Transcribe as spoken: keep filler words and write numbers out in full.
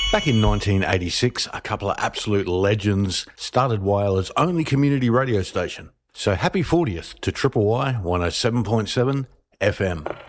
Back in nineteen eighty-six, a couple of absolute legends started Whyala's only community radio station. So happy fortieth to Triple Y one oh seven point seven F M.